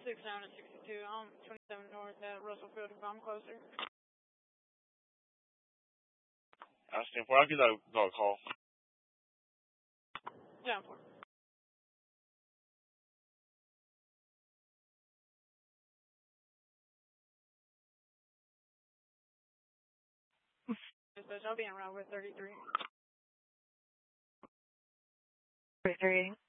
6 down at 62. I'm 27 north at Russell Field if I'm closer. Asking for, I'll give that a call. Down for. I'll be en route with 33. 33.